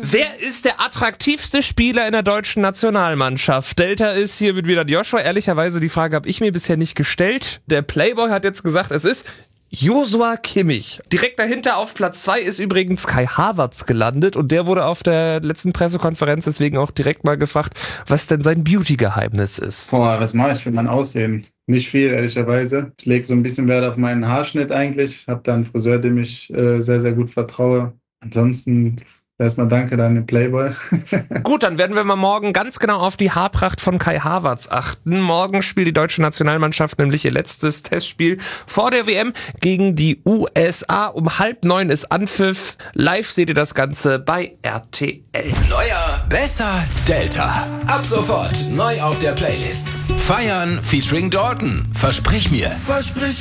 Wer ist der attraktivste Spieler in der deutschen Nationalmannschaft? Delta ist hier mit wieder Joshua. Ehrlicherweise, die Frage habe ich mir bisher nicht gestellt. Der Playboy hat jetzt gesagt, es ist Joshua Kimmich. Direkt dahinter auf Platz 2 ist übrigens Kai Havertz gelandet und der wurde auf der letzten Pressekonferenz deswegen auch direkt mal gefragt, was denn sein Beauty-Geheimnis ist. Was mache ich für mein Aussehen? Nicht viel, ehrlicherweise. Ich lege so ein bisschen Wert auf meinen Haarschnitt eigentlich. Habe da einen Friseur, dem ich sehr, sehr gut vertraue. Ansonsten erstmal danke an den Playboy. Gut, dann werden wir mal morgen ganz genau auf die Haarpracht von Kai Havertz achten. Morgen spielt die deutsche Nationalmannschaft nämlich ihr letztes Testspiel vor der WM gegen die USA. Um 8:30 ist Anpfiff. Live seht ihr das Ganze bei RTL. Neuer, besser, Delta. Ab sofort neu auf der Playlist. Feiern featuring Dalton. Versprich mir.